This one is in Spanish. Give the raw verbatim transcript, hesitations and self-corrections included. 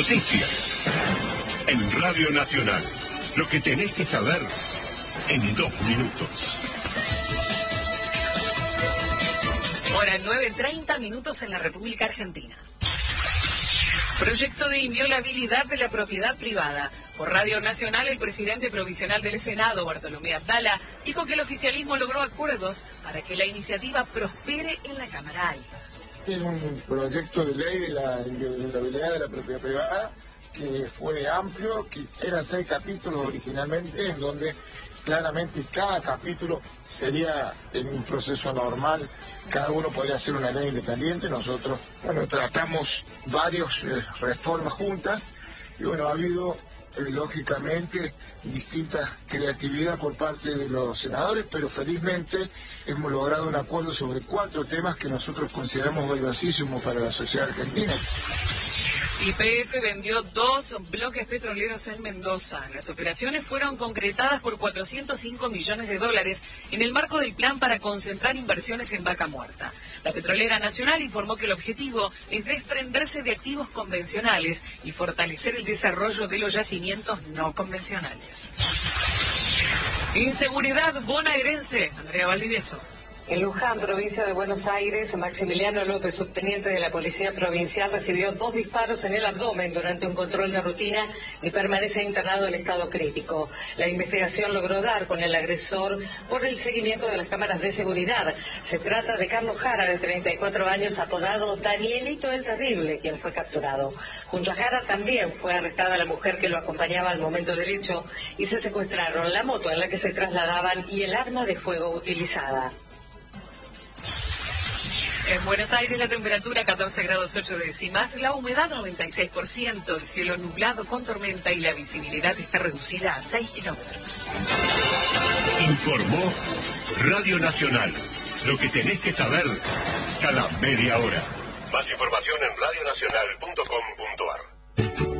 Noticias en Radio Nacional. Lo que tenés que saber en dos minutos. Hora nueve, treinta minutos en la República Argentina. Proyecto de inviolabilidad de la propiedad privada. Por Radio Nacional, el presidente provisional del Senado, Bartolomé Abdala, dijo que el oficialismo logró acuerdos para que la iniciativa prospere en la Cámara Alta. Es un proyecto de ley de la inviolabilidad de la propiedad privada que fue amplio, que eran seis capítulos originalmente, en donde claramente cada capítulo sería en un proceso normal, cada uno podría hacer una ley independiente. Nosotros, bueno, tratamos varias eh, reformas juntas y bueno, ha habido eh, lógicamente distinta creatividad por parte de los senadores, pero felizmente hemos logrado un acuerdo sobre cuatro temas que nosotros consideramos valiosísimos para la sociedad argentina. Y P F vendió dos bloques petroleros en Mendoza. Las operaciones fueron concretadas por cuatrocientos cinco millones de dólares en el marco del plan para concentrar inversiones en Vaca Muerta. La Petrolera Nacional informó que el objetivo es desprenderse de activos convencionales y fortalecer el desarrollo de los yacimientos no convencionales. Inseguridad bonaerense. Andrea Valdivieso. En Luján, provincia de Buenos Aires, Maximiliano López, subteniente de la Policía Provincial, recibió dos disparos en el abdomen durante un control de rutina y permanece internado en estado crítico. La investigación logró dar con el agresor por el seguimiento de las cámaras de seguridad. Se trata de Carlos Jara, de treinta y cuatro años, apodado Danielito el Terrible, quien fue capturado. Junto a Jara también fue arrestada la mujer que lo acompañaba al momento del hecho y se secuestraron la moto en la que se trasladaban y el arma de fuego utilizada. En Buenos Aires la temperatura catorce grados ocho décimas, la humedad noventa y seis por ciento, el cielo nublado con tormenta y la visibilidad está reducida a seis kilómetros. Informó Radio Nacional. Lo que tenés que saber cada media hora. Más información en radio nacional punto com punto a r.